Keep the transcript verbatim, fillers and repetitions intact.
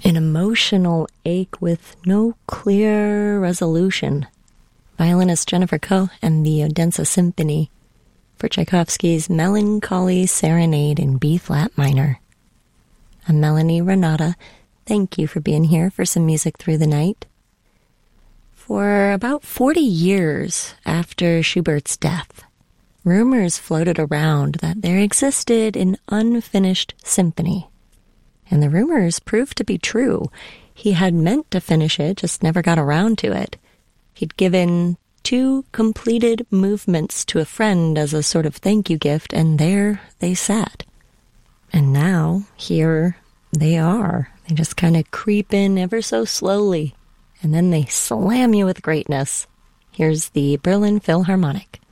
An emotional ache with no clear resolution. Violinist Jennifer Koh and the Odense Symphony for Tchaikovsky's Melancholy Serenade in B-flat minor. I'm Melanie Renata. Thank you for being here for some music through the night. For about forty years after Schubert's death, rumors floated around that there existed an unfinished symphony. And the rumors proved to be true. He had meant to finish it, just never got around to it. He'd given two completed movements to a friend as a sort of thank you gift, and there they sat. And now, here they are. They just kind of creep in ever so slowly, and then they slam you with greatness. Here's the Berlin Philharmonic.